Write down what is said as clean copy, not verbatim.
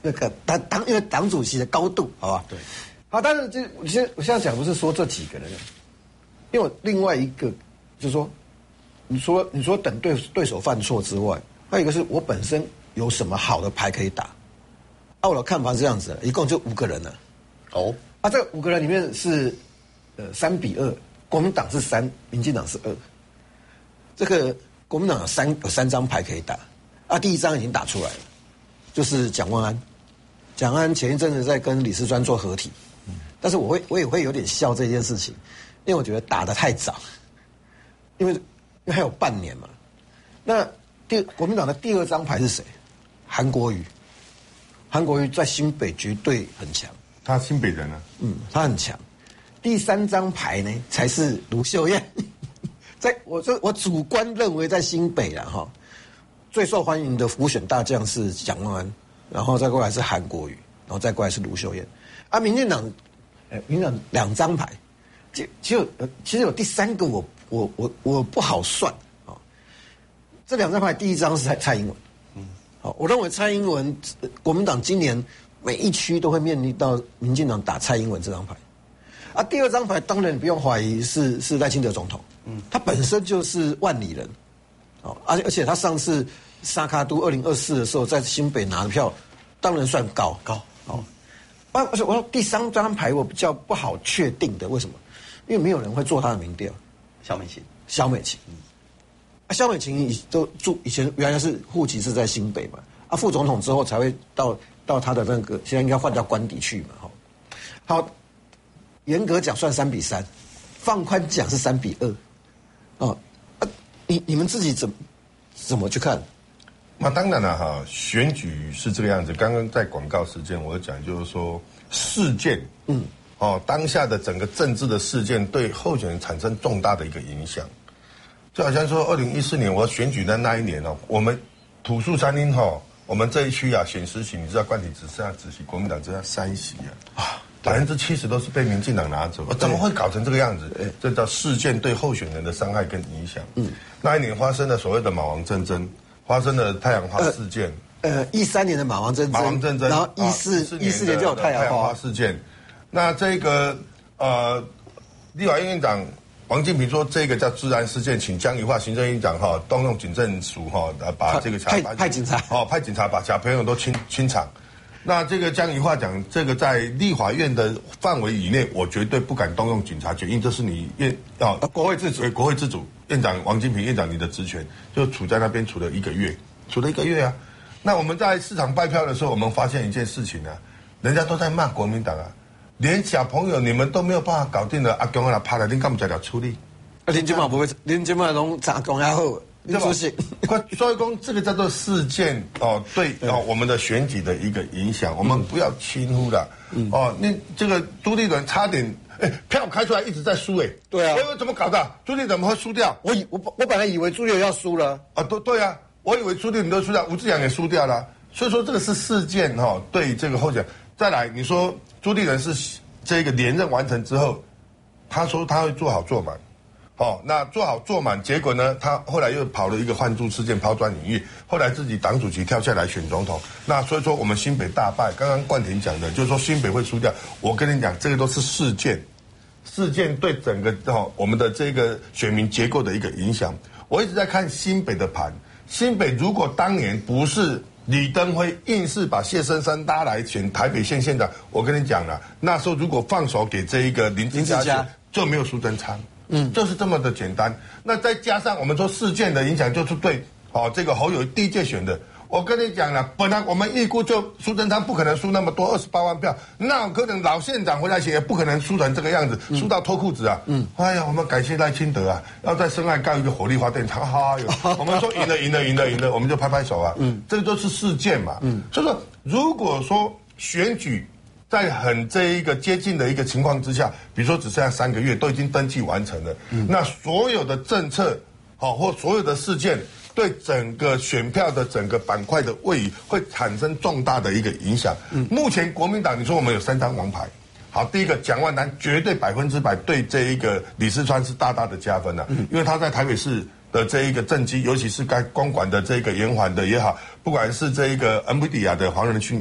那个因为党主席的高度，好吧？ 对。 好，但是我现在讲不是说这几个人，因为我另外一个就是说，你说等对手犯错之外，还有一个是我本身有什么好的牌可以打。我的看法是这样子的，一共就5个人了。 哦。 这5个人里面是3-2，国民党是3，民进党是2。这个国民党有3张牌可以打。第一张已经打出来了，就是蒋万安。蒋万安前一阵子在跟李四川做合体，但是我也会有点笑这件事情，因为我觉得打得太早，因为还有半年嘛。那国民党的第2张牌是谁？韩国瑜。韩国瑜在新北绝对很强， 他新北人啊， 他很强。第3张牌呢才是卢秀燕，我主观认为在新北啦哈。最受欢迎的辅选大将是蒋万安，然后再过来是韩国瑜，然后再过来是卢秀燕。民进党2张牌，其实有第3个我不好算啊。这2张牌，第1张是蔡英文，好，我认为蔡英文国民党今年每一区都会面临到民进党打蔡英文这张牌。第2张牌当然不用怀疑是赖清德总统，他本身就是万里人。而且他上次沙卡都2024的时候在新北拿的票，当然算高。而且我说第3张牌我比较不好确定的，为什么？因为没有人会做他的民调。 萧美琴。 萧美琴以前原来是户籍是在新北嘛，副总统之后才会到他的那个，现在应该换到官邸去嘛。好，严格讲算3-3，放宽讲是3-2。你们自己怎么去看？ 那当然了哈，选举是这个样子。刚刚在广告时间我讲就是说事件，当下的整个政治的事件对候选人产生重大的一个影响。就好像说2014年我选举的那一年我们土树山阴我们这一区选10席，你知道冠体只剩下10席，国民党只剩下3席70%都是被民进党拿走，怎么会搞成这个样子？这叫事件对候选人的伤害跟影响。那一年发生了所谓的马王政争，发生了太阳花事件。 13年的马王政争，然后14年就有太阳花事件。那这个立法院院长王金平说，这个叫治安事件，请江宜桦行政院长动用警政署把这个派警察派警察把小朋友都清场。那这个江宜桦讲，这个在立法院的范围以内，我绝对不敢动用警察权，因为这是你国会自主。院长王金平院长，你的职权就处在那边处了1个月啊。那我们在市场拜票的时候，我们发现一件事情人家都在骂国民党连小朋友你们都没有办法搞定的，公安来拍了，你干嘛才处理？ 林金马不会，林金马拢查公安好。 所以说这个叫做事件对我们的选举的一个影响，我们不要轻忽了。那这个朱立伦差点票开出来一直在输对啊， 怎么搞的？朱立伦怎么会输掉？ 我本来以为朱立伦要输了对啊，我以为朱立伦都输掉，吴志阳也输掉了。所以说这个是事件对这个候选人。再来，你说朱立伦是这个连任完成之后，他说他会做好做满。那做好做满，结果呢？他后来又跑了一个换柱事件，抛砖引玉。后来自己党主席跳下来选总统，那所以说我们新北大败。刚刚冠廷讲的，就是说新北会输掉。我跟你讲，这个都是事件对整个我们的这个选民结构的一个影响。我一直在看新北的盘，新北如果当年不是李登辉硬是把谢生山拉来选台北县县长，我跟你讲了，那时候如果放手给这一个林志嘉就没有苏贞昌。就是这么的简单。那再加上我们说事件的影响，就是对这个侯友宜第一届选的。我跟你讲了，本来我们预估就苏贞昌不可能输那么多28万票，那可能老县长回来选也不可能输成这个样子，输到脱裤子啊。哎呀，我们感谢赖清德要在深爱盖一个火力发电厂。我们说赢了，我们就拍拍手这个都是事件嘛。所以说，如果说选举在很这一个接近的一个情况之下，比如说只剩下3个月，都已经登记完成了，那所有的政策或所有的事件，对整个选票的整个板块的位移会产生重大的一个影响。目前国民党，你说我们有3张王牌，好，第一个蒋万安绝对100%对这一个李四川是大大的加分因为他在台北市的这一个政绩，尤其是该公馆的这个延缓的也好，不管是这一个NVIDIA的黄仁勋